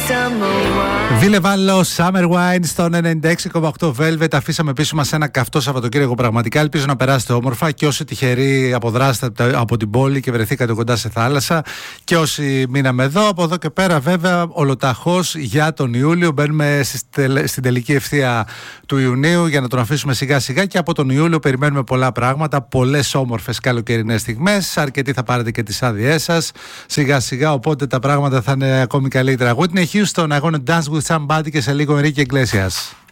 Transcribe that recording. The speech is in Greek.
Βίλεβάλλο, Summer Wine στον 96,8 Velvet. Αφήσαμε πίσω μας ένα καυτό Σαββατοκύριακο. Πραγματικά ελπίζω να περάσετε όμορφα και όσοι τυχεροί αποδράσετε από την πόλη και βρεθήκατε κοντά σε θάλασσα. Και όσοι μείναμε εδώ, από εδώ και πέρα, βέβαια, ολοταχώς για τον Ιούλιο. Μπαίνουμε στην τελική ευθεία του Ιουνίου για να τον αφήσουμε σιγά σιγά. Και από τον Ιούλιο περιμένουμε πολλά πράγματα. Πολλές όμορφες καλοκαιρινές στιγμές. Αρκετοί θα πάρετε και τις άδειές σας σιγά σιγά. Οπότε τα πράγματα θα είναι ακόμη καλύτερα. Whitney Houston, I wanna dance with somebody και σε λίγο Enrique Iglesias.